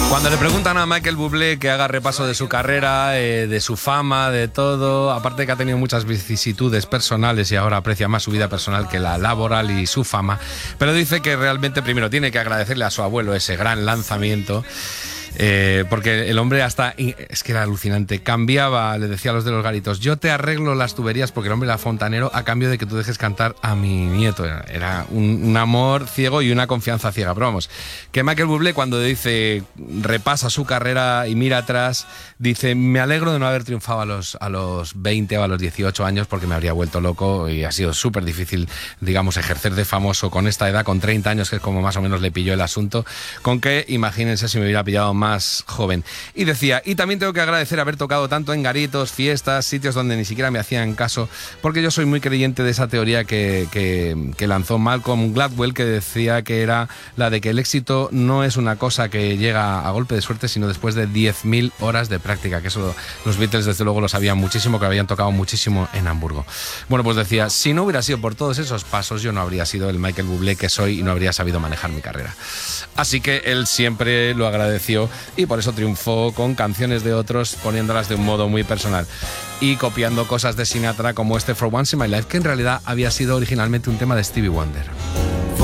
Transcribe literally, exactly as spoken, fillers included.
Cuando le preguntan a Michael Bublé que haga repaso de su carrera, eh, de su fama, de todo, aparte que ha tenido muchas vicisitudes personales y ahora aprecia más su vida personal que la laboral y su fama, pero dice que realmente primero tiene que agradecerle a su abuelo ese gran lanzamiento. Eh, porque el hombre hasta, es que era alucinante, cambiaba, le decía a los de los garitos, yo te arreglo las tuberías, porque el hombre era fontanero, a cambio de que tú dejes cantar a mi nieto. Era, era un, un amor ciego y una confianza ciega. Pero vamos, que Michael Bublé, cuando dice, repasa su carrera y mira atrás, dice, me alegro de no haber triunfado a los, a los veinte o a los dieciocho años, porque me habría vuelto loco y ha sido súper difícil, digamos, ejercer de famoso con esta edad, con treinta años, que es como más o menos le pilló el asunto, con que, imagínense si me hubiera pillado más más joven. Y decía, y también tengo que agradecer haber tocado tanto en garitos, fiestas, sitios donde ni siquiera me hacían caso, porque yo soy muy creyente de esa teoría que, que, que lanzó Malcolm Gladwell, que decía que era la de que el éxito no es una cosa que llega a golpe de suerte, sino después de diez mil horas de práctica, que eso los Beatles desde luego lo sabían muchísimo, que habían tocado muchísimo en Hamburgo. Bueno, pues decía, si no hubiera sido por todos esos pasos, yo no habría sido el Michael Bublé que soy y no habría sabido manejar mi carrera. Así que él siempre lo agradeció y por eso triunfó con canciones de otros, poniéndolas de un modo muy personal y copiando cosas de Sinatra como este For Once in My Life, que en realidad había sido originalmente un tema de Stevie Wonder.